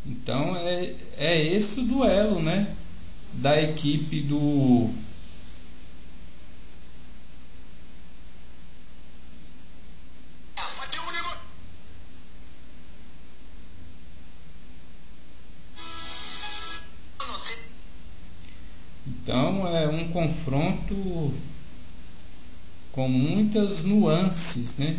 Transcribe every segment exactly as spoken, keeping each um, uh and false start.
Então é, é esse o duelo, né, da equipe do então é um confronto com muitas nuances, né?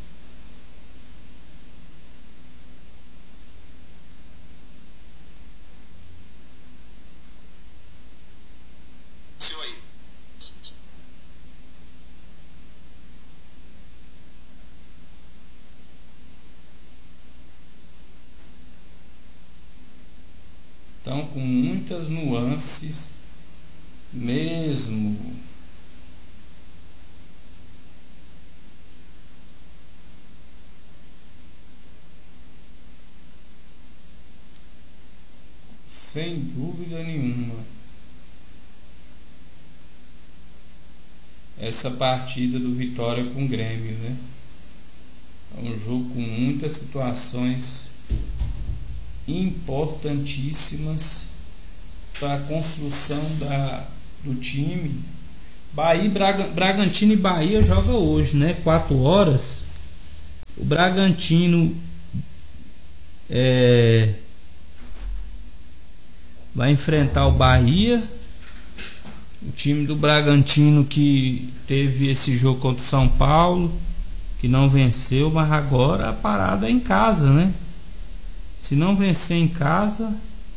Então, com muitas nuances mesmo. Sem dúvida nenhuma. Essa partida do Vitória com o Grêmio, né? É um jogo com muitas situações importantíssimas para a construção da, do time. Bahia, Braga, Bragantino e Bahia joga hoje, né? quatro horas. O Bragantino é, vai enfrentar o Bahia. O time do Bragantino que teve esse jogo contra o São Paulo, que não venceu, mas agora a parada é em casa, né? Se não vencer em casa,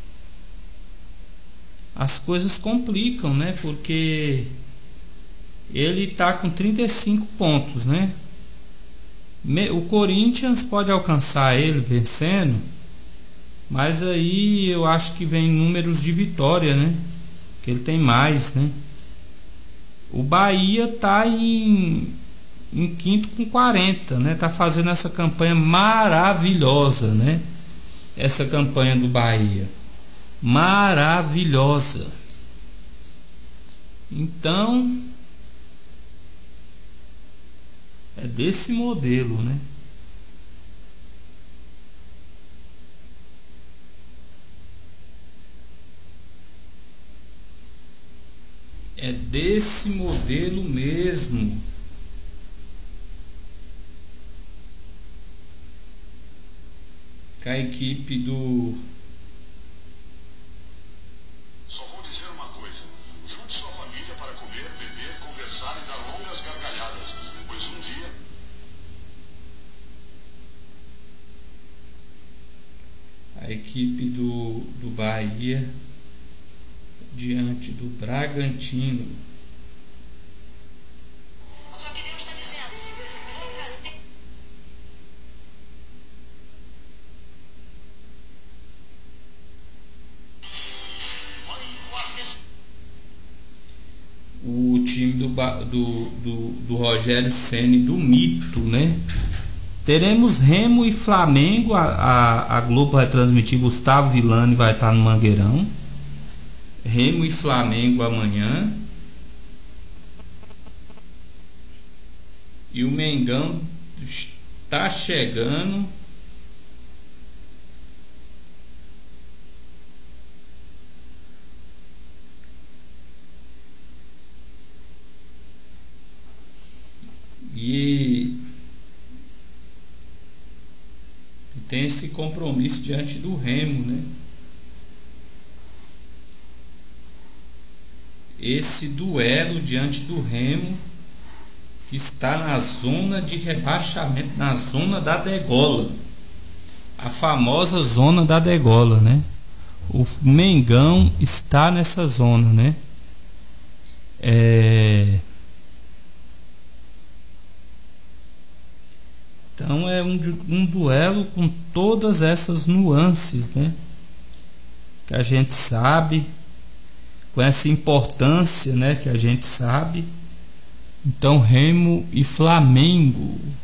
as coisas complicam, né? Porque ele tá com trinta e cinco pontos, né? O Corinthians pode alcançar ele vencendo, mas aí eu acho que vem números de vitória, né? Que ele tem mais, né? O Bahia tá em, em quinto com quarenta, né? Tá fazendo essa campanha maravilhosa, né? Essa campanha do Bahia maravilhosa. Então é desse modelo, né? É desse modelo mesmo. Que a equipe do... Só vou dizer uma coisa: junte sua família para comer, beber, conversar e dar longas gargalhadas, pois um dia... A equipe do, do Bahia diante do Bragantino. Só que Deus está dizendo, vou fazer... O time do, do, do, do Rogério Ceni, do mito, né? Teremos Remo e Flamengo. A, a, a Globo vai transmitir. Gustavo Villani vai estar no Mangueirão. Remo e Flamengo amanhã. E o Mengão está chegando. E tem esse compromisso diante do Remo, né? Esse duelo diante do Remo, que está na zona de rebaixamento, na zona da degola, a famosa zona da degola, né? O Mengão está nessa zona, né? É... Então é um, um duelo com todas essas nuances, né? Que a gente sabe, com essa importância, né? Que a gente sabe. Então, Remo e Flamengo.